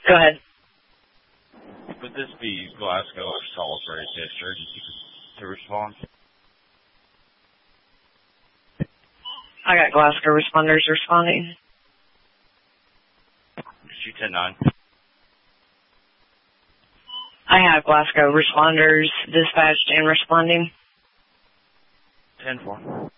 Go ahead. Would this be Glasgow or Salisbury District to respond? I got Glasgow responders responding. 210-9. I have Glasgow responders dispatched and responding. 10-4.